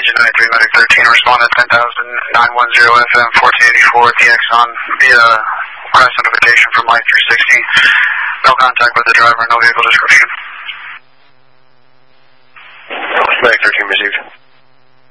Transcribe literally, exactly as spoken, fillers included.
engine ninety-three, medic thirteen, respond at ten thousand nine one zero F M fourteen eighty-four T X on via crash notification from line three sixty. No contact with the driver, no vehicle description.